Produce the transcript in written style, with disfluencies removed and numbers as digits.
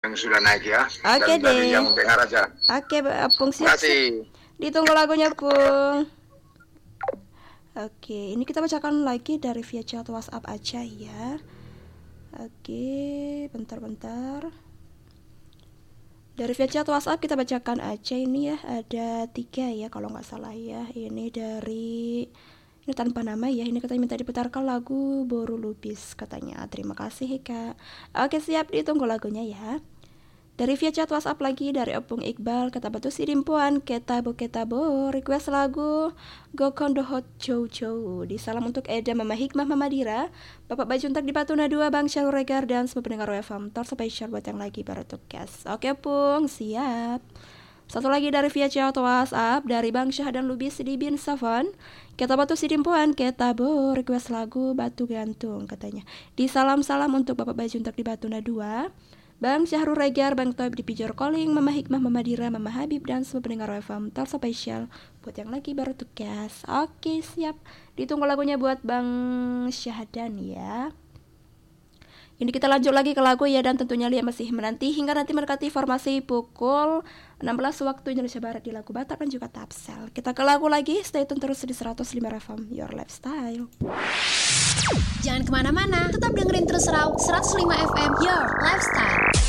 yang sudah naik ya. Oke Dan dari deh. yang dengar aja. Oke, Apung Terima siap. kasih. Ditunggu lagunya, Pung. Oke, ini kita bacakan lagi dari via chat WhatsApp aja ya. Oke, bentar-bentar. Dari via chat WhatsApp kita bacakan aja ini ya. Ada 3 ya kalau nggak salah ya. Ini tanpa nama ya. Ini katanya minta diputarkan lagu Boru Lubis katanya. Terima kasih Kak. Oke, siap, ditunggu lagunya ya. Dari via chat WhatsApp lagi dari Opung Iqbal kata batu sidimpuan ketabo request lagu Gokon Dohot Chow Chow. Di salam untuk Eda, Mama Hikmah, Mama Dira, Bapak Bajuntak di Batuna 2, Bang Syarul Regar dan semua pendengar WFM Tor spesial buat yang lagi baru tugas. Oke Pung, siap. Satu lagi dari via chat WhatsApp dari Bang Syah dan Lubis di Bin Safan. Kata batu sidimpuan ketabo request lagu Batu Gantung katanya. Di salam-salam untuk Bapak Bajuntak di Batuna 2, Bang Syahrul Regar, Bang Toib di Pijor Calling, Mama Hikmah, Mama Dira, Mama Habib dan semua pendengar WFM Tor spesial buat yang lagi baru tugas. Oke, siap. Ditunggu lagunya buat Bang Syahdan ya. Ini kita lanjut lagi ke lagu ya, dan tentunya Lia masih menanti hingga nanti mendekati formasi pukul 16 waktu Indonesia Barat di lagu Batak dan juga Tapsel. Kita ke lagu lagi, stay tune terus di 105 FM Your Lifestyle. Jangan kemana-mana, tetap dengerin terus Raw 105 FM Your Lifestyle.